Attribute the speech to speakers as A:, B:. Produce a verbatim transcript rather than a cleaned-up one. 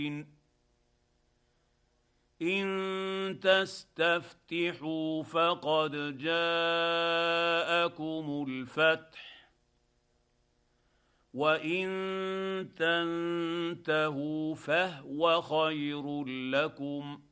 A: إن تستفتحوا فقد جاءكم الفتح وإن تنتهوا فهو خير لكم